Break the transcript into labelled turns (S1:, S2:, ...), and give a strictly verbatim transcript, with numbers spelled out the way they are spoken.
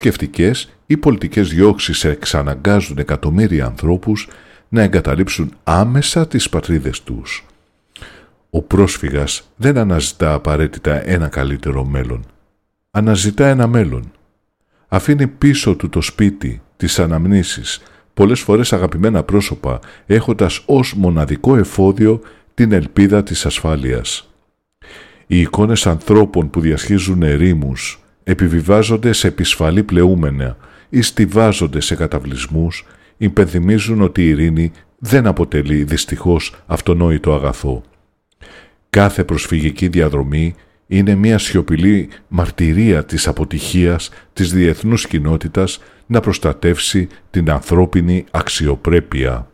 S1: θρησκευτικές ή πολιτικές διώξεις εξαναγκάζουν εκατομμύρια ανθρώπους να εγκαταλείψουν άμεσα τις πατρίδες τους. Ο πρόσφυγας δεν αναζητά απαραίτητα ένα καλύτερο μέλλον. Αναζητά ένα μέλλον. Αφήνει πίσω του το σπίτι, τις αναμνήσεις, πολλές φορές αγαπημένα πρόσωπα, έχοντας ως μοναδικό εφόδιο την ελπίδα της ασφάλειας. Οι εικόνες ανθρώπων που διασχίζουν ερήμους επιβιβάζονται σε επισφαλή πλεούμενα ή στιβάζονται σε καταβλισμούς, υπενθυμίζουν ότι η ειρήνη δεν αποτελεί δυστυχώς αυτονόητο αγαθό. Κάθε προσφυγική διαδρομή είναι μια σιωπηλή μαρτυρία της αποτυχίας της διεθνούς κοινότητας να προστατεύσει την ανθρώπινη αξιοπρέπεια.